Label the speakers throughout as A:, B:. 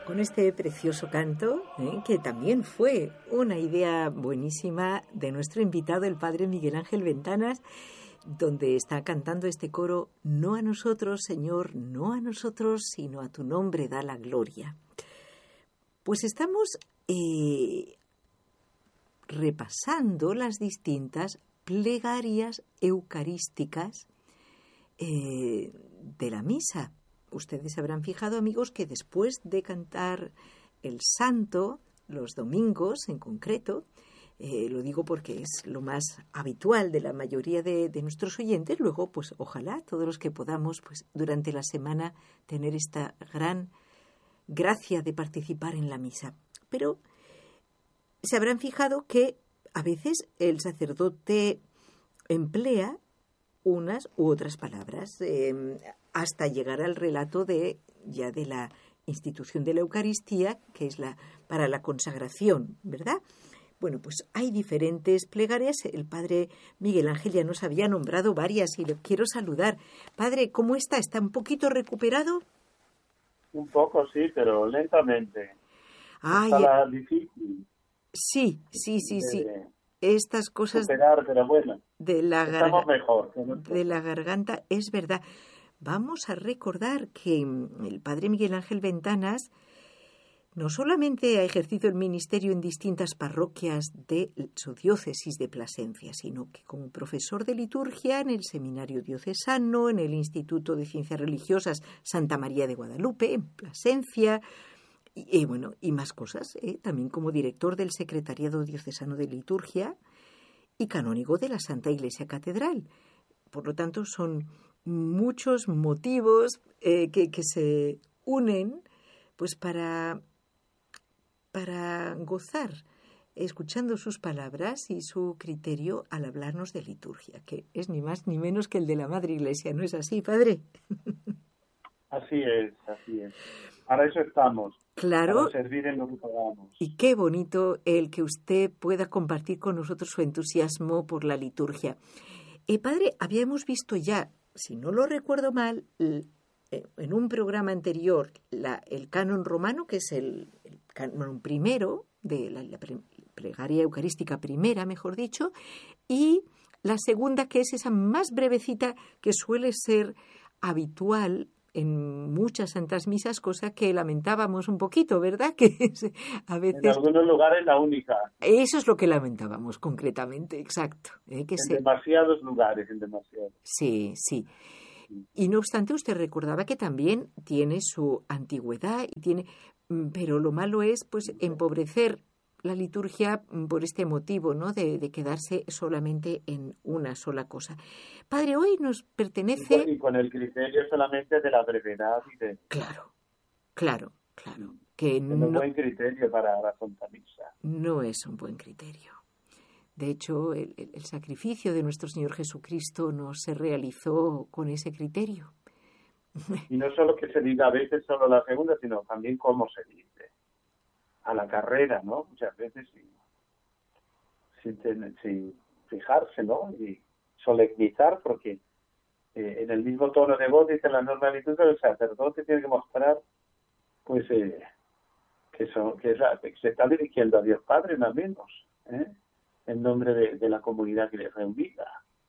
A: con este precioso canto, que también fue una idea buenísima de nuestro invitado, el padre Miguel Ángel Ventanas, donde está cantando este coro: no a nosotros, Señor, no a nosotros, sino a tu nombre da la gloria. Pues estamos repasando las distintas plegarias eucarísticas de la misa. Ustedes se habrán fijado, amigos, que después de cantar el santo, los domingos en concreto, lo digo porque es lo más habitual de la mayoría de nuestros oyentes, luego pues ojalá todos los que podamos pues durante la semana tener esta gran gracia de participar en la misa. Pero se habrán fijado que a veces el sacerdote emplea unas u otras palabras, hasta llegar al relato de la institución de la Eucaristía, que es para la consagración, ¿verdad? Bueno, pues hay diferentes plegarias. El padre Miguel Ángel ya nos había nombrado varias y le quiero saludar. Padre, ¿cómo está? ¿Está un poquito recuperado?
B: Un poco, sí, pero lentamente. Está difícil.
A: Sí. Estas cosas
B: superar, pero bueno,
A: de la
B: mejor.
A: De la garganta, es verdad. Vamos a recordar que el padre Miguel Ángel Ventanas no solamente ha ejercido el ministerio en distintas parroquias de su diócesis de Plasencia, sino que como profesor de liturgia en el Seminario Diocesano, en el Instituto de Ciencias Religiosas Santa María de Guadalupe, en Plasencia, y más cosas, también como director del Secretariado Diocesano de Liturgia y canónigo de la Santa Iglesia Catedral. Por lo tanto, son muchos motivos que se unen pues para gozar escuchando sus palabras y su criterio al hablarnos de liturgia, que es ni más ni menos que el de la Madre Iglesia. ¿No es así, padre?
B: Así es. Para eso estamos.
A: Claro.
B: Para servir en lo que podamos.
A: Y qué bonito el que usted pueda compartir con nosotros su entusiasmo por la liturgia. Padre, habíamos visto ya, si no lo recuerdo mal, en un programa anterior, el canon romano, que es el canon primero, de la plegaria eucarística primera, mejor dicho, y la segunda, que es esa más brevecita, que suele ser habitual en muchas santas misas, cosa que lamentábamos un poquito, ¿verdad? Que a veces...
B: En algunos lugares la única.
A: Eso es lo que lamentábamos concretamente, exacto.
B: Demasiados lugares, en demasiados.
A: Sí. Y no obstante, usted recordaba que también tiene su antigüedad, pero lo malo es pues empobrecer la liturgia por este motivo, ¿no? De quedarse solamente en una sola cosa. Padre, hoy nos pertenece...
B: Y con el criterio solamente de la brevedad y de...
A: Claro.
B: Que no es un buen criterio para la Santa Misa.
A: No es un buen criterio. De hecho, el sacrificio de nuestro Señor Jesucristo no se realizó con ese criterio.
B: Y no solo que se diga a veces solo la segunda, sino también cómo se dice. A la carrera, ¿no? Muchas veces sin fijarse, ¿no? Y solemnizar, porque en el mismo tono de voz dice la norma litúrgica, el sacerdote tiene que mostrar pues que se está dirigiendo a Dios Padre, nada menos, en nombre de la comunidad que le reunida.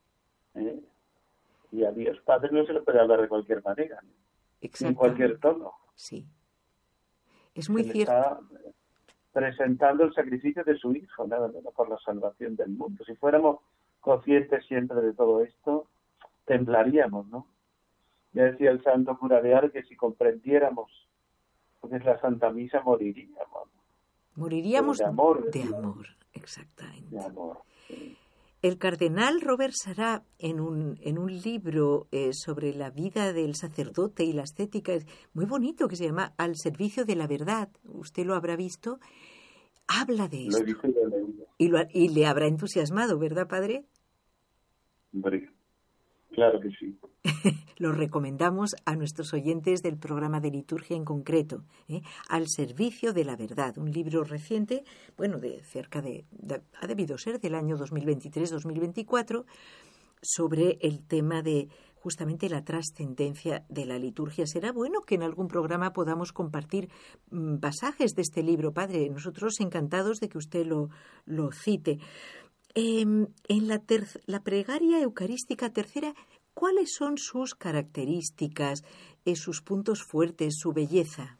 B: Y a Dios Padre no se le puede hablar de cualquier manera, en cualquier tono.
A: Sí. Es muy cierto.
B: Está presentando el sacrificio de su Hijo, nada menos, por la salvación del mundo. Si fuéramos conscientes siempre de todo esto, temblaríamos, ¿no? Ya decía el santo cura de Ars que si comprendiéramos lo que es la Santa Misa, moriríamos.
A: Moriríamos
B: de amor,
A: exactamente.
B: De amor, sí.
A: El cardenal Robert Sará, en un libro sobre la vida del sacerdote y la ascética, muy bonito, que se llama Al servicio de la verdad, usted lo habrá visto, habla de esto.
B: Lo he visto y lo he leído.
A: Y le habrá entusiasmado, ¿verdad, padre?
B: Hombre, claro que sí.
A: Lo recomendamos a nuestros oyentes del programa de liturgia en concreto, Al servicio de la verdad, un libro reciente, bueno, ha debido ser del año 2023-2024, sobre el tema de justamente la trascendencia de la liturgia. Será bueno que en algún programa podamos compartir pasajes de este libro, padre. Nosotros encantados de que usted lo cite. En la plegaria eucarística tercera, ¿cuáles son sus características, sus puntos fuertes, su belleza?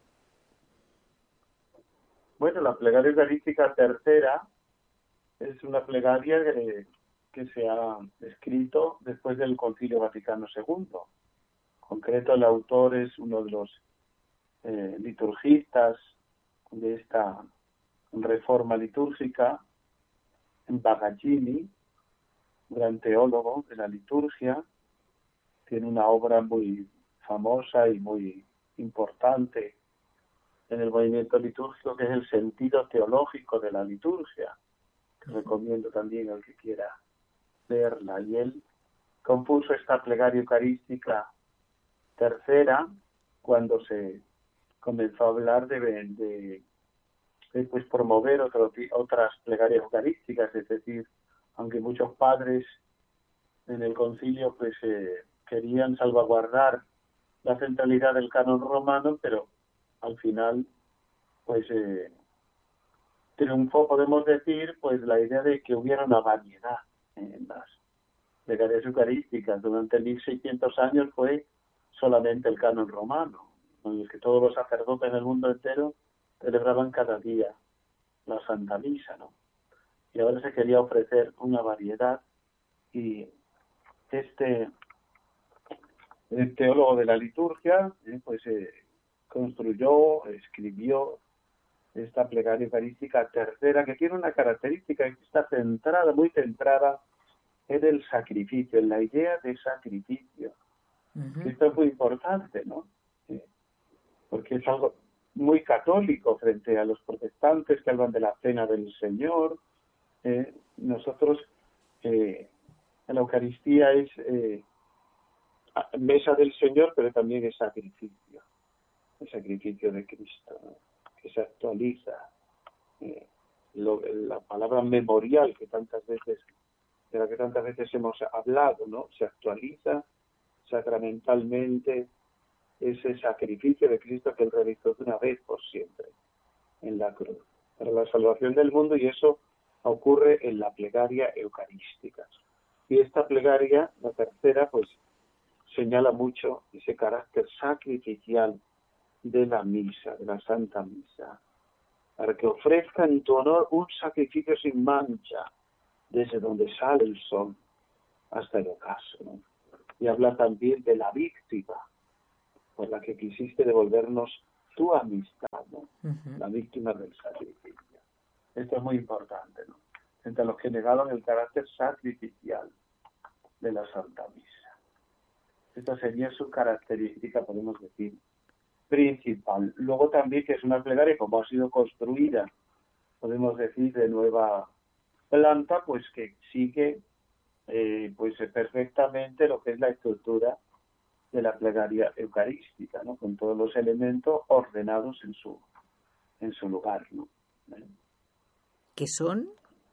B: Bueno, la plegaria eucarística tercera es una plegaria que se ha escrito después del Concilio Vaticano II. En concreto, el autor es uno de los liturgistas de esta reforma litúrgica, Bagaglini, gran teólogo de la liturgia. Tiene una obra muy famosa y muy importante en el movimiento litúrgico, que es el sentido teológico de la liturgia, que recomiendo también al que quiera leerla. Y él compuso esta plegaria eucarística tercera cuando se comenzó a hablar de pues promover otras plegarias eucarísticas, es decir, aunque muchos padres en el concilio pues querían salvaguardar la centralidad del canon romano, pero al final pues triunfó, podemos decir, pues la idea de que hubiera una variedad en las plegarias eucarísticas. Durante 1600 años fue solamente el canon romano, en el que todos los sacerdotes del mundo entero celebraban cada día la Santa Misa, ¿no? Y ahora se quería ofrecer una variedad, y el teólogo de la liturgia escribió esta plegaria eucarística tercera, que tiene una característica, que está muy centrada en el sacrificio, en la idea de sacrificio. Uh-huh. Esto es muy importante, ¿no? Porque es algo muy católico frente a los protestantes que hablan de la cena del Señor. Nosotros, la Eucaristía es mesa del Señor, pero también es sacrificio, el sacrificio de Cristo, ¿no? Que se actualiza. La palabra memorial de la que tantas veces hemos hablado, ¿no? Se actualiza sacramentalmente ese sacrificio de Cristo que él realizó de una vez por siempre en la cruz para la salvación del mundo, y eso ocurre en la plegaria eucarística. Y esta plegaria, la tercera, pues señala mucho ese carácter sacrificial de la misa, de la Santa Misa, para que ofrezca en tu honor un sacrificio sin mancha, desde donde sale el sol hasta el ocaso, ¿no? Y habla también de la víctima, por la que quisiste devolvernos tu amistad, ¿no? Uh-huh. La víctima del sacrificio. Esto es muy importante, ¿no? Entre los que negaron el carácter sacrificial de la Santa Misa. Esta sería su característica, podemos decir, principal. Luego también que es una plegaria, como ha sido construida, podemos decir, de nueva planta, pues que sigue perfectamente lo que es la estructura de la plegaria eucarística, ¿no? Con todos los elementos ordenados en su lugar, ¿no?
A: ¿Qué son?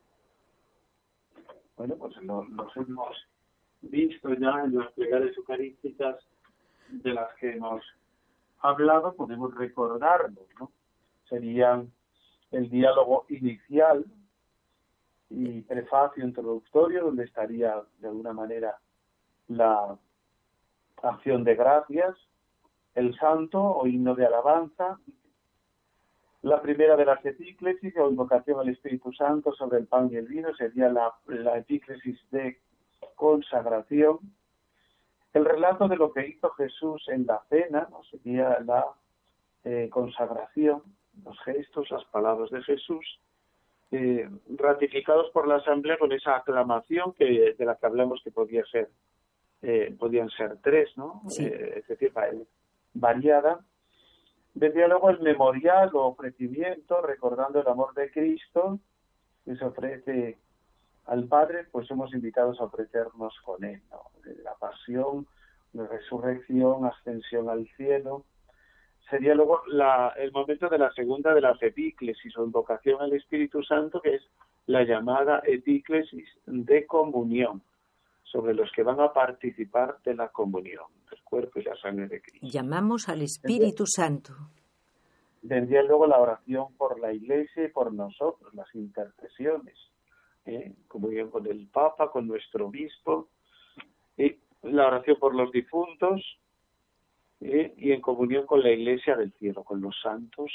B: Bueno, pues los hemos visto ya en las plegarias eucarísticas de las que hemos hablado, podemos recordarlos, ¿no? Serían el diálogo inicial y prefacio introductorio, donde estaría de alguna manera la acción de gracias, el santo o himno de alabanza, la primera de las epíclesis o invocación al Espíritu Santo sobre el pan y el vino, sería la epíclesis de consagración, el relato de lo que hizo Jesús en la cena, ¿no? Sería la consagración, los gestos, las palabras de Jesús, ratificados por la Asamblea con esa aclamación de la que hablamos, que podían ser tres, ¿no?
A: Sí.
B: Es decir, variada. Desde luego el memorial o ofrecimiento, recordando el amor de Cristo que se ofrece al Padre, pues somos invitados a ofrecernos con Él, ¿no? La pasión, la resurrección, ascensión al cielo. Sería luego el momento de la segunda de las epíclesis o invocación al Espíritu Santo, que es la llamada epíclesis de comunión, sobre los que van a participar de la comunión, del cuerpo y la sangre de Cristo.
A: Llamamos al Espíritu Santo.
B: Vendría luego la oración por la Iglesia y por nosotros, las intercesiones, comunión con el Papa, con nuestro obispo, y la oración por los difuntos, y en comunión con la Iglesia del cielo, con los santos,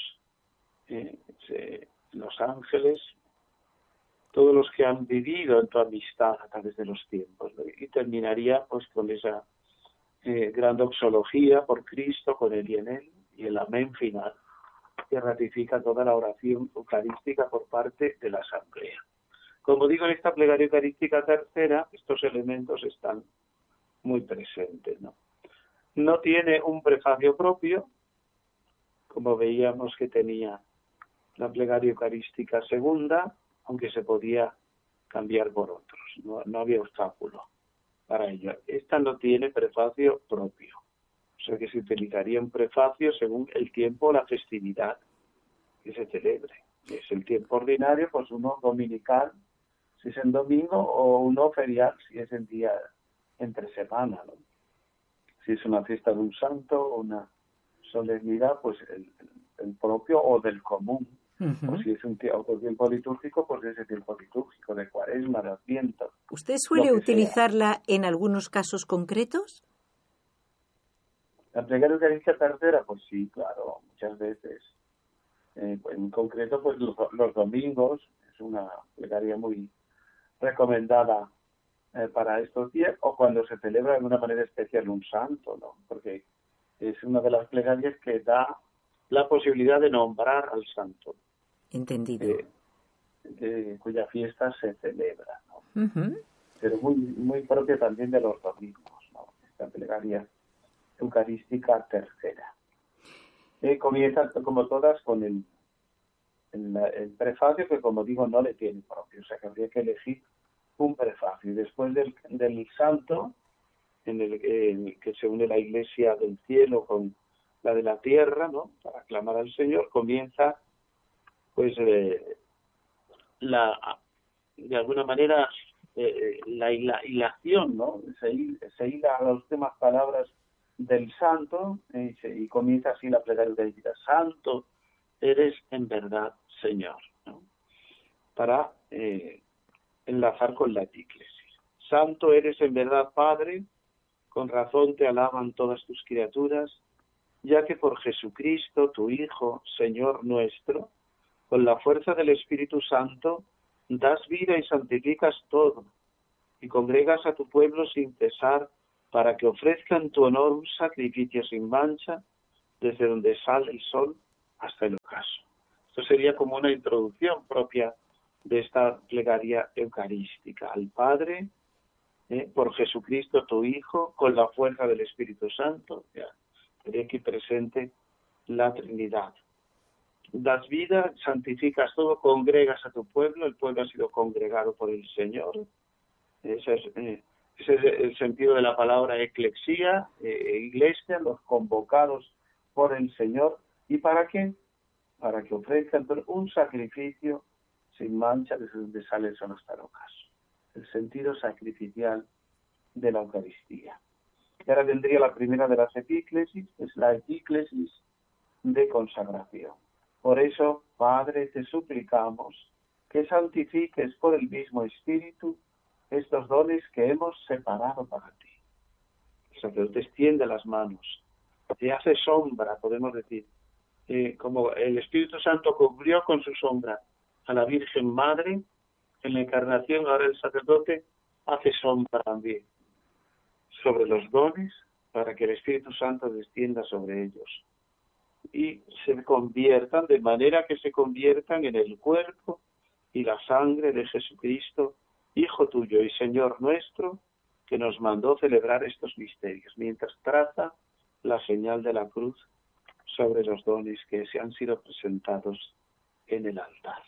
B: los ángeles, todos los que han vivido en tu amistad a través de los tiempos, ¿no? Y terminaría pues con esa gran doxología por Cristo, con él y en él, y el amén final, que ratifica toda la oración eucarística por parte de la Asamblea. Como digo, en esta plegaria eucarística tercera, estos elementos están muy presentes, ¿no? No tiene un prefacio propio, como veíamos que tenía la plegaria eucarística segunda, aunque se podía cambiar por otros, no había obstáculo para ello. Esta no tiene prefacio propio, o sea que se utilizaría un prefacio según el tiempo o la festividad que se celebre. Es el tiempo ordinario, pues uno dominical, si es en domingo, o uno ferial, si es en día entre semana, ¿no? Si es una fiesta de un santo o una solemnidad, pues el propio o del común. O si es otro tiempo litúrgico, pues ese tiempo litúrgico de Cuaresma, de Adviento.
A: ¿Usted suele utilizarla en algunos casos concretos?
B: La plegaria eucarística tercera, pues sí, claro, muchas veces. En concreto, pues los domingos, es una plegaria muy recomendada para estos días, o cuando se celebra de una manera especial un santo, ¿no? Porque es una de las plegarias que da la posibilidad de nombrar al santo.
A: Entendido.
B: Cuya fiesta se celebra, ¿no?
A: Uh-huh.
B: Pero muy propia también de los domingos, ¿no? Esta plegaria eucarística tercera. Comienza, como todas, con el prefacio, que como digo no le tiene propio, o sea que habría que elegir un prefacio. Y después del santo, en el que se une la Iglesia del cielo con la de la tierra, ¿no? Para aclamar al Señor, comienza pues de alguna manera la hilación, ¿no? Se hila a las últimas palabras del santo y comienza así la plegaria eucarística: Santo eres en verdad, Señor, ¿no? Para enlazar con la epíclesis. Santo eres en verdad, Padre, con razón te alaban todas tus criaturas, ya que por Jesucristo, tu Hijo, Señor nuestro, con la fuerza del Espíritu Santo, das vida y santificas todo, y congregas a tu pueblo sin cesar, para que ofrezca en tu honor un sacrificio sin mancha, desde donde sale el sol hasta el ocaso. Esto sería como una introducción propia de esta plegaria eucarística. Al Padre, por Jesucristo tu Hijo, con la fuerza del Espíritu Santo, ya estaría aquí presente la Trinidad. Das vida, santificas todo, congregas a tu pueblo, el pueblo ha sido congregado por el Señor. Ese es el sentido de la palabra eclesía, iglesia, los convocados por el Señor. ¿Y para qué? Para que ofrezcan un sacrificio sin mancha desde donde sale el sol hasta el ocaso. El sentido sacrificial de la Eucaristía. Y ahora vendría la primera de las epíclesis, es la epíclesis de consagración. Por eso, Padre, te suplicamos que santifiques por el mismo Espíritu estos dones que hemos separado para ti. El sacerdote extiende las manos, te hace sombra, podemos decir, como el Espíritu Santo cubrió con su sombra a la Virgen Madre, en la encarnación ahora el sacerdote hace sombra también sobre los dones para que el Espíritu Santo descienda sobre ellos y se conviertan, de manera que se conviertan en el cuerpo y la sangre de Jesucristo, Hijo tuyo y Señor nuestro, que nos mandó celebrar estos misterios, mientras traza la señal de la cruz sobre los dones que se han sido presentados en el altar.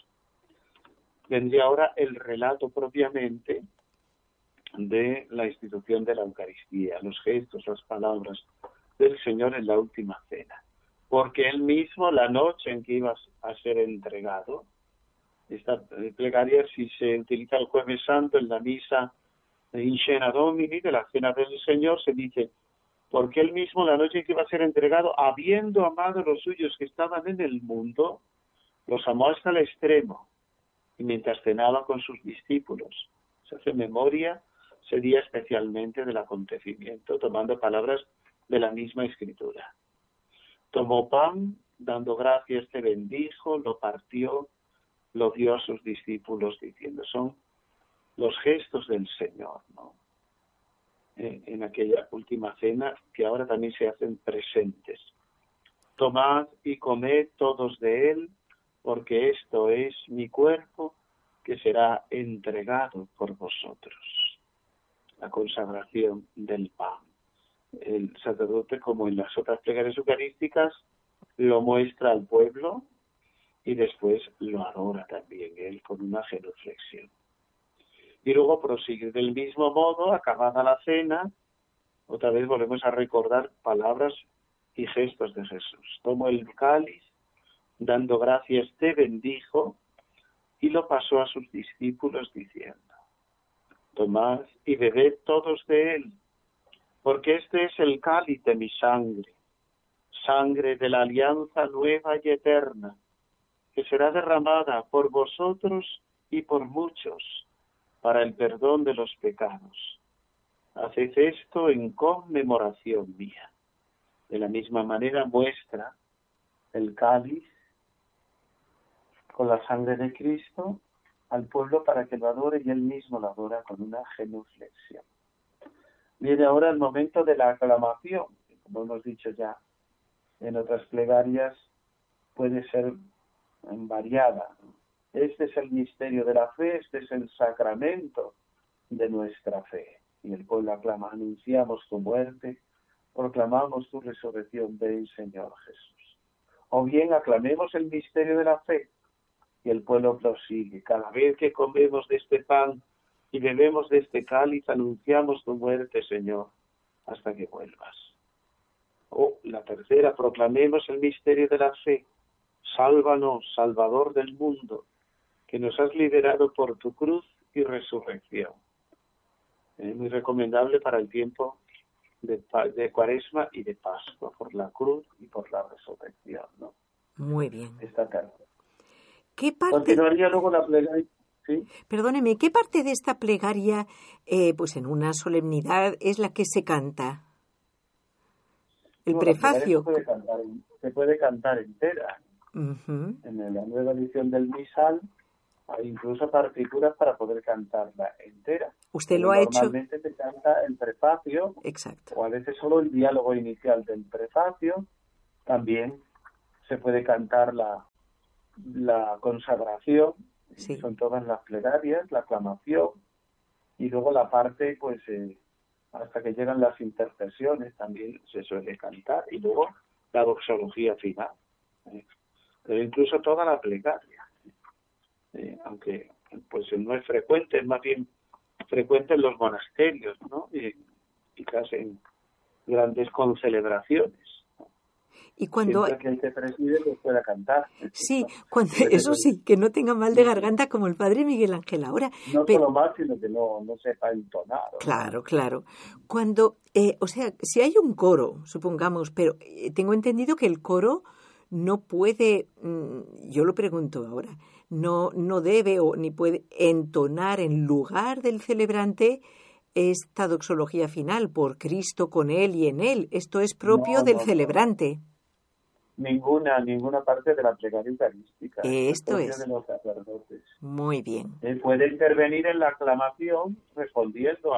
B: Vendría ahora el relato propiamente de la institución de la Eucaristía, los gestos, las palabras del Señor en la última cena. Porque él mismo, la noche en que iba a ser entregado, esta plegaria, si se utiliza el Jueves Santo en la misa In Cena Domini, de la cena del Señor, se dice, porque él mismo la noche que iba a ser entregado, habiendo amado a los suyos que estaban en el mundo, los amó hasta el extremo, y mientras cenaba con sus discípulos, se hace memoria ese día especialmente del acontecimiento, tomando palabras de la misma Escritura. Tomó pan, dando gracias, te bendijo, lo partió, lo dio a sus discípulos, diciendo, son los gestos del Señor, ¿no? En aquella última cena que ahora también se hacen presentes. Tomad y comed todos de él, porque esto es mi cuerpo que será entregado por vosotros. La consagración del pan. El sacerdote, como en las otras plegarias eucarísticas, lo muestra al pueblo y después lo adora también él con una genuflexión. Y luego prosigue del mismo modo, acabada la cena, otra vez volvemos a recordar palabras y gestos de Jesús. Tomó el cáliz, dando gracias, te bendijo, y lo pasó a sus discípulos diciendo, tomad y bebed todos de él, porque este es el cáliz de mi sangre, sangre de la alianza nueva y eterna, que será derramada por vosotros y por muchos, para el perdón de los pecados. Haced esto en conmemoración mía. De la misma manera muestra el cáliz con la sangre de Cristo al pueblo para que lo adore, y él mismo lo adora con una genuflexión. Viene ahora el momento de la aclamación, que, como hemos dicho ya en otras plegarias, puede ser variada. Este es el misterio de la fe, este es el sacramento de nuestra fe. Y el pueblo aclama, anunciamos tu muerte, proclamamos tu resurrección, ven Señor Jesús. O bien aclamemos el misterio de la fe, y el pueblo prosigue. Cada vez que comemos de este pan y bebemos de este cáliz, anunciamos tu muerte, Señor, hasta que vuelvas. O la tercera, proclamemos el misterio de la fe. Sálvanos, Salvador del mundo, que nos has liberado por tu cruz y resurrección. Es muy recomendable para el tiempo de Cuaresma y de Pascua, por la cruz y por la resurrección, ¿no?
A: Muy bien.
B: Esta carta.
A: ¿Qué parte?
B: Continuaría luego la plegaria. ¿Sí?
A: Perdóneme, ¿qué parte de esta plegaria, pues en una solemnidad, es la que se canta? El prefacio.
B: Se puede cantar entera.
A: Uh-huh.
B: En la nueva edición del misal hay incluso partituras para poder cantarla entera.
A: ¿Usted lo ha hecho?
B: Normalmente se canta el prefacio.
A: Exacto.
B: O a veces solo el diálogo inicial del prefacio. También se puede cantar la consagración,
A: sí.
B: Son todas las plegarias, la aclamación, y luego la parte, pues, hasta que llegan las intercesiones también se suele cantar, y luego la doxología final. Pero incluso toda la plegaria, aunque pues no es frecuente, es más bien frecuente en los monasterios, ¿no? Y quizás en grandes concelebraciones.
A: Y cuando
B: siempre que el que preside pues pueda cantar.
A: Sí, eso sí, que no tenga mal de garganta como el padre Miguel Ángel ahora.
B: No solo más, sino que no sepa entonar.
A: Claro, claro. Cuando, o sea, si hay un coro, supongamos, pero tengo entendido que el coro no puede, yo lo pregunto ahora, no debe o ni puede entonar en lugar del celebrante esta doxología final, por Cristo, con él y en él. Esto es propio del celebrante.
B: Ninguna parte de la plegaria eucarística.
A: Esto es.
B: De los sacerdotes.
A: Muy bien.
B: Él puede intervenir en la aclamación respondiendo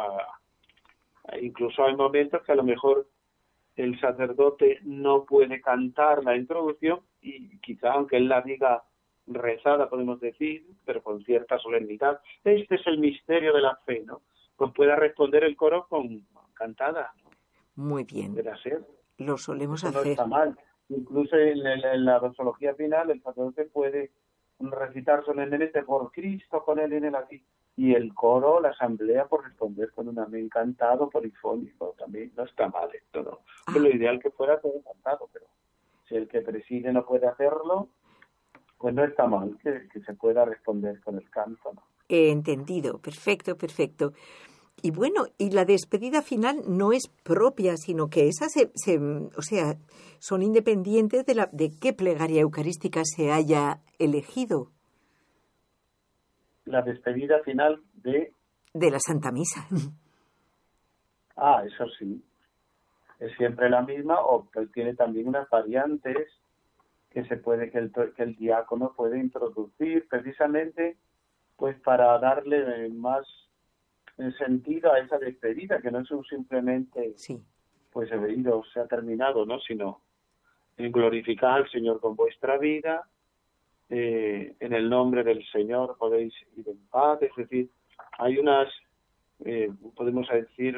B: incluso hay momentos que a lo mejor el sacerdote no puede cantar la introducción y quizá aunque él la diga rezada, podemos decir, pero con cierta solemnidad, este es el misterio de la fe, ¿no? Pues pueda responder el coro con cantada, ¿no?
A: Muy bien.
B: Debe ser.
A: Lo solemos
B: Eso
A: hacer.
B: No está mal. Incluso en la doxología final el sacerdote puede recitar solemnemente por Cristo, con él en el aquí, y el coro, la asamblea, por responder con un amén cantado, polifónico. También no está mal esto, ¿no? Pues lo ideal que fuera todo cantado, pero si el que preside no puede hacerlo, pues no está mal que se pueda responder con el canto, ¿no?
A: Entendido, perfecto. Y bueno, y la despedida final no es propia, sino que esas son independientes de qué plegaria eucarística se haya elegido.
B: La despedida final
A: de la Santa Misa.
B: Eso sí. Es siempre la misma, o tiene también unas variantes que el diácono puede introducir precisamente pues para darle más sentido a esa despedida, que no es simplemente pues he venido, se ha terminado, ¿no? Sino en glorificar al Señor con vuestra vida, en el nombre del Señor podéis ir en paz. Es decir, hay podemos decir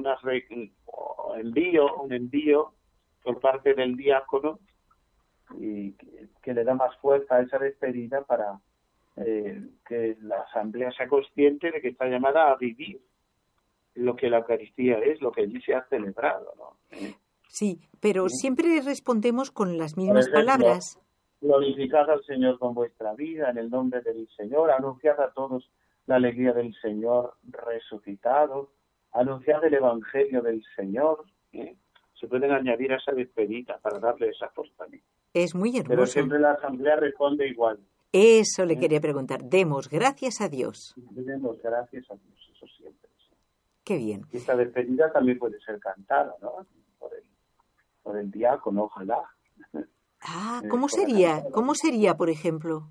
B: un envío por parte del diácono y que le da más fuerza a esa despedida para que la asamblea sea consciente de que está llamada a vivir lo que la Eucaristía es, lo que allí se ha celebrado, ¿no?
A: Sí, pero siempre respondemos con las mismas palabras.
B: Glorificad al Señor con vuestra vida, en el nombre del Señor, anunciad a todos la alegría del Señor resucitado, anunciad el Evangelio del Señor. Se pueden añadir a esa despedida para darle esa fortaleza.
A: Es muy hermoso.
B: Pero siempre la asamblea responde igual.
A: Eso le quería preguntar. Demos gracias a Dios.
B: Demos gracias a Dios, eso siempre.
A: Qué bien.
B: Y esta despedida también puede ser cantada, ¿no? Por el diácono, ojalá.
A: ¿Cómo sería? ¿Cómo sería, por ejemplo?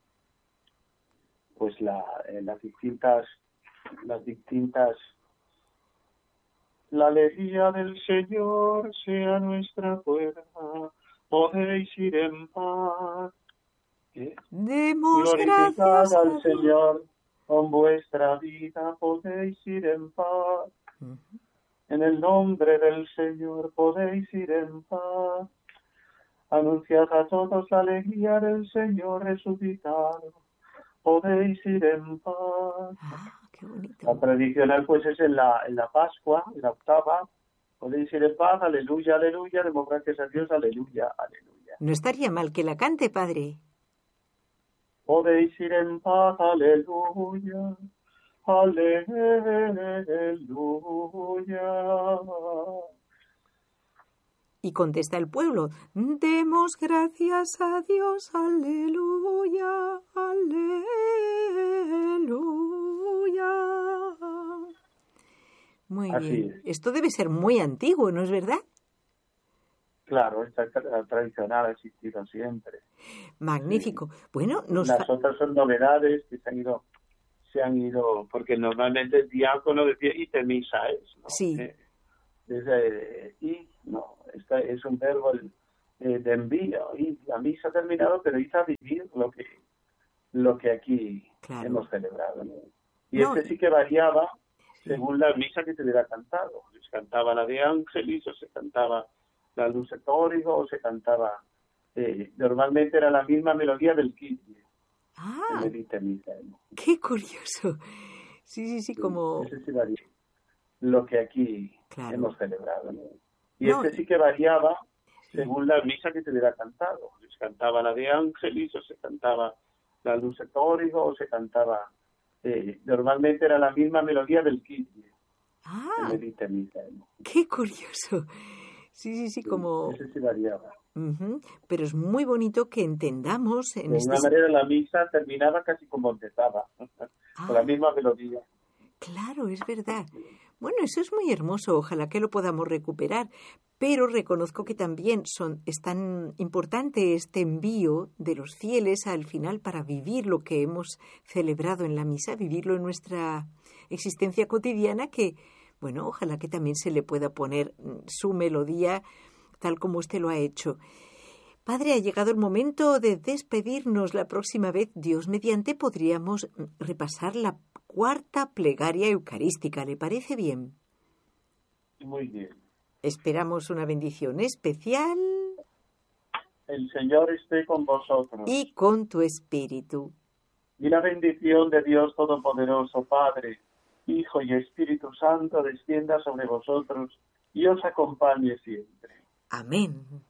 B: Pues las distintas. La alegría del Señor sea nuestra fuerza, podéis ir en paz.
A: Demos
B: Glorificad
A: gracias
B: al Señor con vuestra vida, podéis ir en paz. En el nombre del Señor podéis ir en paz. Anunciad a todos la alegría del Señor resucitado, podéis ir en paz.
A: Qué bonito.
B: La tradicional pues es en la Pascua, en la octava, podéis ir en paz, aleluya, aleluya, demos gracias a Dios, aleluya, aleluya.
A: No estaría mal que la cante, padre.
B: Podéis ir en paz, aleluya, aleluya.
A: Y contesta el pueblo, demos gracias a Dios, aleluya, aleluya. Muy
B: Así
A: bien.
B: es.
A: Esto debe ser muy antiguo, ¿no es verdad?
B: Claro, esta tradicional ha existido siempre.
A: Magnífico. Sí. Bueno,
B: las otras son novedades que se han ido, porque normalmente el diácono decía, ite misa es, ¿no?
A: Sí.
B: Es un verbo de envío, y la misa ha terminado, pero hizo a vivir lo que aquí hemos celebrado, ¿no? Y sí que variaba según la misa que se hubiera cantado. Se cantaba la de Ángelis, o se cantaba la Luce Tórigo, o se cantaba... normalmente era la misma melodía del Kyrie.
A: ¡Qué curioso! Sí, como...
B: Ese sí varía. Lo que aquí hemos celebrado, ¿no? Y sí que variaba según la misa que se hubiera cantado. Se cantaba la de Ángelis, o se cantaba la Luce Tórigo, o se cantaba... normalmente era la misma melodía del Kyrie.
A: ¡Qué curioso! Sí, como...
B: Ese sí variaba.
A: Pero es muy bonito que entendamos...
B: De una manera la misa terminaba casi como empezaba, con la misma melodía.
A: Claro, es verdad. Bueno, eso es muy hermoso, ojalá que lo podamos recuperar, pero reconozco que también es tan importante este envío de los fieles al final para vivir lo que hemos celebrado en la misa, vivirlo en nuestra existencia cotidiana, que, bueno, ojalá que también se le pueda poner su melodía tal como usted lo ha hecho. Padre, ha llegado el momento de despedirnos. La próxima vez, Dios mediante, podríamos repasar la cuarta plegaria eucarística. ¿Le parece bien?
B: Muy bien.
A: Esperamos una bendición especial.
B: El Señor esté con vosotros.
A: Y con tu espíritu.
B: Y la bendición de Dios Todopoderoso, Padre, Hijo y Espíritu Santo, descienda sobre vosotros y os acompañe siempre.
A: Amén.